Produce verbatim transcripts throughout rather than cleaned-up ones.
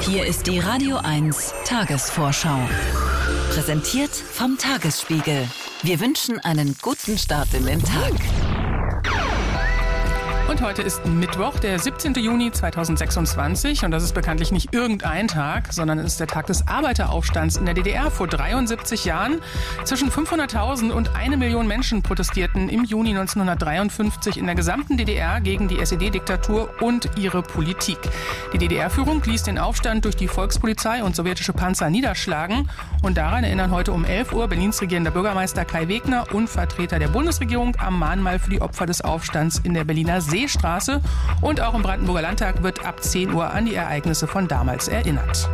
Hier ist die Radio eins Tagesvorschau. Präsentiert vom Tagesspiegel. Wir wünschen einen guten Start in den Tag. Und heute ist Mittwoch, der siebzehnten Juni zweitausendsechsundzwanzig. Und das ist bekanntlich nicht irgendein Tag, sondern es ist der Tag des Arbeiteraufstands in der D D R vor dreiundsiebzig Jahren. Zwischen fünfhunderttausend und eine Million Menschen protestierten im Juni neunzehnhundertdreiundfünfzig in der gesamten D D R gegen die S E D-Diktatur und ihre Politik. Die D D R-Führung ließ den Aufstand durch die Volkspolizei und sowjetische Panzer niederschlagen. Und daran erinnern heute um elf Uhr Berlins regierender Bürgermeister Kai Wegner und Vertreter der Bundesregierung am Mahnmal für die Opfer des Aufstands in der Berliner Seestraße. Und auch im Brandenburger Landtag wird ab zehn Uhr an die Ereignisse von damals erinnert.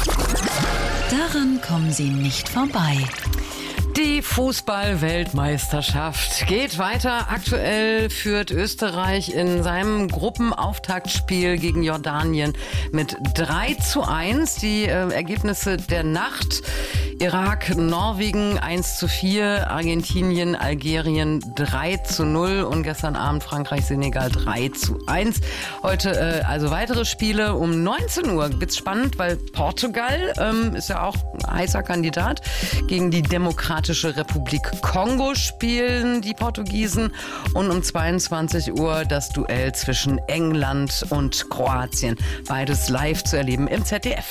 Daran kommen Sie nicht vorbei. Die Fußball-Weltmeisterschaft geht weiter. Aktuell führt Österreich in seinem Gruppenauftaktspiel gegen Jordanien mit drei zu eins. Die äh, Ergebnisse der Nacht: Irak, Norwegen eins zu vier, Argentinien, Algerien drei zu null und gestern Abend Frankreich, Senegal drei zu eins. Heute äh, also weitere Spiele. Um neunzehn Uhr wird's spannend, weil Portugal ähm, ist ja auch ein heißer Kandidat. Gegen die Demokratische Republik Kongo spielen die Portugiesen. Und um zweiundzwanzig Uhr das Duell zwischen England und Kroatien. Beides live zu erleben im Z D F.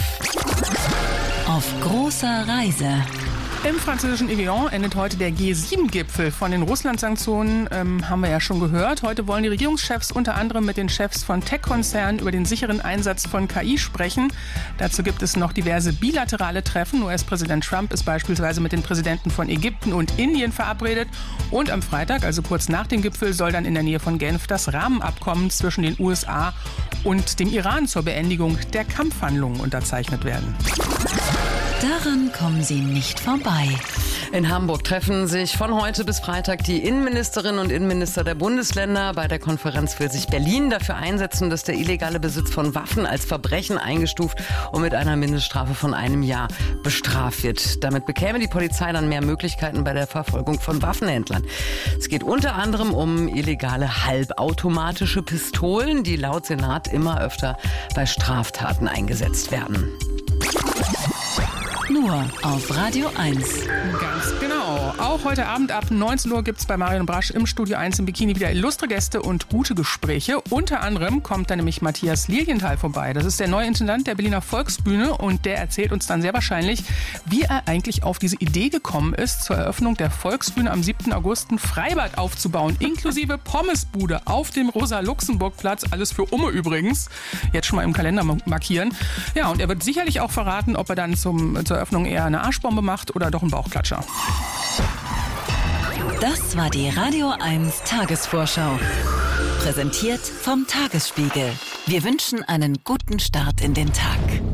Auf großer Reise. Im französischen Evian endet heute der G sieben Gipfel. Von den Russland-Sanktionen ähm, haben wir ja schon gehört. Heute wollen die Regierungschefs unter anderem mit den Chefs von Tech-Konzernen über den sicheren Einsatz von K I sprechen. Dazu gibt es noch diverse bilaterale Treffen. U S-Präsident Trump ist beispielsweise mit den Präsidenten von Ägypten und Indien verabredet. Und am Freitag, also kurz nach dem Gipfel, soll dann in der Nähe von Genf das Rahmenabkommen zwischen den U S A und dem Iran zur Beendigung der Kampfhandlungen unterzeichnet werden. Daran kommen Sie nicht vorbei. In Hamburg treffen sich von heute bis Freitag die Innenministerinnen und Innenminister der Bundesländer. Bei der Konferenz will sich Berlin dafür einsetzen, dass der illegale Besitz von Waffen als Verbrechen eingestuft und mit einer Mindeststrafe von einem Jahr bestraft wird. Damit bekäme die Polizei dann mehr Möglichkeiten bei der Verfolgung von Waffenhändlern. Es geht unter anderem um illegale halbautomatische Pistolen, die laut Senat immer öfter bei Straftaten eingesetzt werden. Nur auf Radio eins. Ganz genau. Auch heute Abend ab neunzehn Uhr gibt es bei Marion Brasch im Studio eins im Bikini wieder illustre Gäste und gute Gespräche. Unter anderem kommt dann nämlich Matthias Lilienthal vorbei. Das ist der neue Intendant der Berliner Volksbühne und der erzählt uns dann sehr wahrscheinlich, wie er eigentlich auf diese Idee gekommen ist, zur Eröffnung der Volksbühne am siebten August ein Freibad aufzubauen, inklusive Pommesbude auf dem Rosa-Luxemburg-Platz. Alles für Umme übrigens. Jetzt schon mal im Kalender markieren. Ja, und er wird sicherlich auch verraten, ob er dann zum, zur Eröffnung eher eine Arschbombe macht oder doch einen Bauchklatscher. Das war die Radio eins Tagesvorschau. Präsentiert vom Tagesspiegel. Wir wünschen einen guten Start in den Tag.